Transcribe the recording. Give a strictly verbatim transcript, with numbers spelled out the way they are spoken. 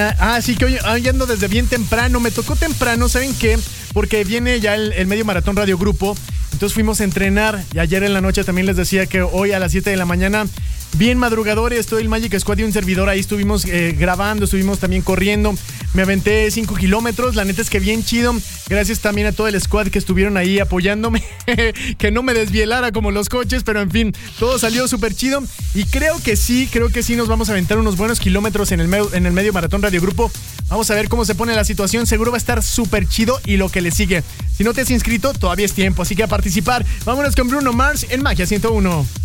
mañana. Ah, sí, que hoy, hoy ando desde bien temprano. Me tocó temprano, ¿saben qué? Porque viene ya el, el medio maratón Radio Grupo. Entonces fuimos a entrenar. Y ayer en la noche también les decía que hoy a las siete de la mañana, bien madrugadores, todo el Magic Squad y un servidor ahí estuvimos eh, grabando, estuvimos también corriendo. Me aventé cinco kilómetros, la neta es que bien chido. Gracias también a todo el squad que estuvieron ahí apoyándome. Que no me desvielara como los coches, pero en fin, todo salió súper chido. Y creo que sí, creo que sí nos vamos a aventar unos buenos kilómetros en el, me- en el medio maratón Radio Grupo. Vamos a ver cómo se pone la situación, seguro va a estar súper chido y lo que le sigue. Si no te has inscrito, todavía es tiempo, así que a participar. Vámonos con Bruno Mars en Magia ciento uno.